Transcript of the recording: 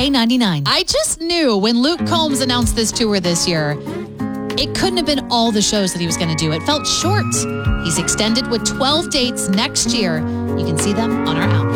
pay $99. I just knew when Luke Combs announced this tour this year, it couldn't have been all the shows that he was going to do. It felt short. He's extended with 12 dates next year. You can see them on our app.